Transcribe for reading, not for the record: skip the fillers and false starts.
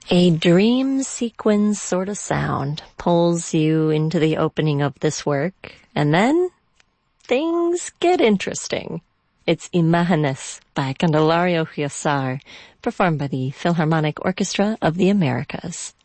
A dream sequence sort of sound pulls you into the opening of this work, and then things get interesting. It's Imágenes by Candelario Huízar, performed by the Philharmonic Orchestra of the Americas.